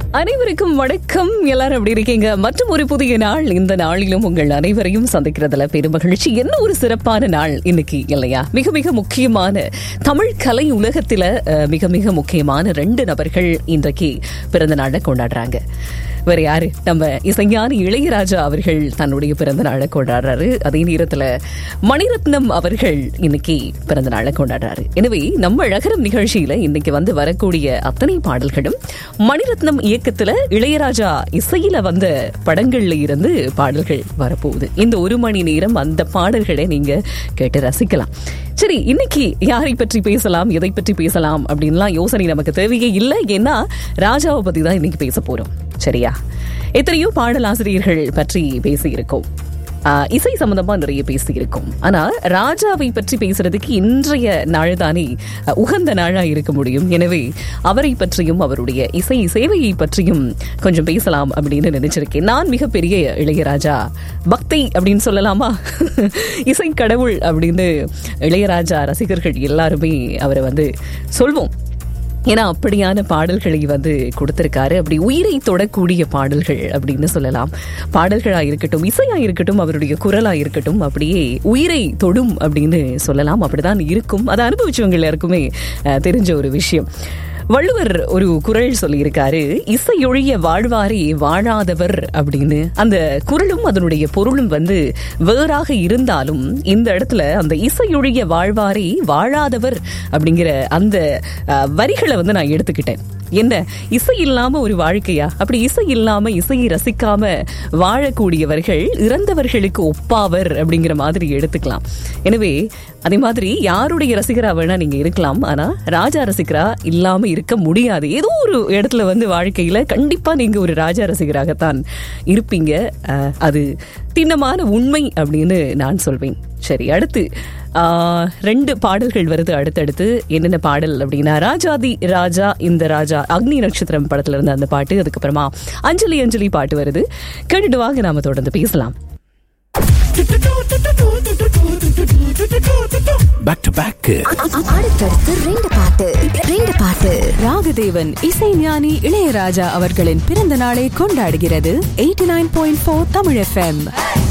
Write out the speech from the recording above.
அனைவருக்கும் வணக்கம். எல்லாரும் எப்படி இருக்கீங்க? மற்றும் ஒரு புதிய நாள். இந்த நாளிலும் உங்கள் அனைவரையும் சந்திக்கிறதுல பெருமகிழ்ச்சி. என்ன ஒரு சிறப்பான நாள் இன்னைக்கு இல்லையா? மிக மிக முக்கியமான தமிழ் கலை உலகத்துல மிக மிக முக்கியமான 2 நபர்கள் இன்றைக்கு பிறந்த நாளை கொண்டாடுறாங்க. வேற யாரு? நம்ம இசைஞானி இளையராஜா அவர்கள் தன்னுடைய பிறந்த நாளை கொண்டாடுறாரு. அதே நேரத்துல மணிரத்னம் அவர்கள் இன்னைக்கு பிறந்த நாளை கொண்டாடுறாரு. எனவே நம்ம அழகரம் நிகழ்ச்சியில இன்னைக்கு வந்து வரக்கூடிய அத்தனை பாடல்களும் மணிரத்னம் இயக்கத்துல இளையராஜா இசையில வந்த படங்கள்ல இருந்து பாடல்கள் வரப்போகுது. இந்த 1 மணி நேரம் அந்த பாடல்களை நீங்க கேட்டு ரசிக்கலாம். சரி, இன்னைக்கு யாரை பற்றி பேசலாம், எதை பற்றி பேசலாம் அப்படின்லாம் யோசனை நமக்கு தேவையே இல்லை. ஏன்னா ராஜாவை பத்தி தான் இன்னைக்கு பேச போறோம். சரியா? எத்தனையோ பாடலாசிரியர்கள் பற்றி பேசியிருக்கோம், இசை சம்பந்தமா நிறைய பேசியிருக்கோம். ஆனா ராஜாவை பற்றி பேசுறதுக்கு இன்றைய நாள் தானே உகந்த நாளா இருக்க முடியும். எனவே அவரை பற்றியும் அவருடைய இசை சேவையை பற்றியும் கொஞ்சம் பேசலாம் அப்படின்னு நினைச்சிருக்கேன். நான் மிகப்பெரிய இளையராஜா பக்தை அப்படின்னு சொல்லலாமா? இசை கடவுள் அப்படின்னு இளையராஜா ரசிகர்கள் எல்லாருமே அவரை வந்து சொல்வோம். ஏன்னா அப்படியான பாடல்களை வந்து கொடுத்திருக்காரு. அப்படி உயிரை தொடக்கூடிய பாடல்கள் அப்படின்னு சொல்லலாம். பாடல்களா இருக்கட்டும், இசையா இருக்கட்டும், அவருடைய குரலா இருக்கட்டும், அப்படியே உயிரை தொடும் அப்படின்னு சொல்லலாம். அப்படிதான் இருக்கும். அதை அனுபவிச்சவங்க எல்லாருக்குமே தெரிஞ்ச ஒரு விஷயம். வள்ளுவர் ஒரு குறள் சொல்லியிருக்காரு, இசையொழிய வாழ்வாரே வாழாதவர் அப்படின்னு. அந்த குறளும் அதனுடைய பொருளும் வந்து வேறாக இருந்தாலும் இந்த இடத்துல அந்த இசையொழிய வாழ்வாரே வாழாதவர் அப்படிங்கிற அந்த வரிகளை வந்து நான் எடுத்துக்கிட்டேன். என்ன, இசை இல்லாம ஒரு வாழ்க்கையா? அப்படி இசை இல்லாம இசையை ரசிக்காம வாழக்கூடியவர்கள் இறந்தவர்களுக்கு ஒப்பாவர் அப்படிங்கிற மாதிரி எடுத்துக்கலாம். எனவே அதே மாதிரி யாருடைய ரசிகரா வேணா நீங்க இருக்கலாம், ஆனா ராஜா ரசிகரா இல்லாம இருக்க முடியாது. ஏதோ ஒரு இடத்துல வந்து வாழ்க்கையில கண்டிப்பா நீங்க ஒரு ராஜா ரசிகராகத்தான் இருப்பீங்க. அது திண்ணமான உண்மை அப்படின்னு நான் சொல்வேன். சரி, அடுத்து 2 பாடல்கள் வருது அடுத்தடுத்து. என்னென்ன பாடல் அப்படின்னா, ராஜாதி ராஜா இந்த ராஜா அக்னி நட்சத்திரம் படத்துல இருந்து அந்த பாட்டு. அதுக்கப்புறமா அஞ்சலி அஞ்சலி பாட்டு வருது. கேட்டுட்டு வாங்க, நாம தொடர்ந்து பேசலாம். Back to back. அடுத்தடுத்து 2 பாட்டு. ராகதேவன் இசைஞானி இளையராஜா அவர்களின் பிறந்த நாளை கொண்டாடுகிறது 89.4 தமிழ் FM.